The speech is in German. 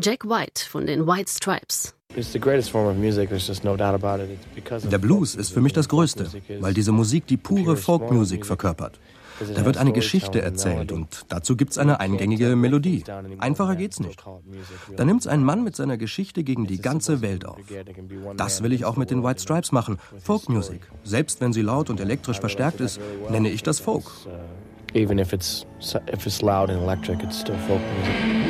Jack White von den White Stripes. Der Blues ist für mich das Größte, weil diese Musik die pure Folkmusik verkörpert. Da wird eine Geschichte erzählt und dazu gibt's eine eingängige Melodie. Einfacher geht's nicht. Da nimmt's ein Mann mit seiner Geschichte gegen die ganze Welt auf. Das will ich auch mit den White Stripes machen, Folkmusik. Selbst wenn sie laut und elektrisch verstärkt ist, nenne ich das Folk. Even if it's loud and electric, it's still folk music.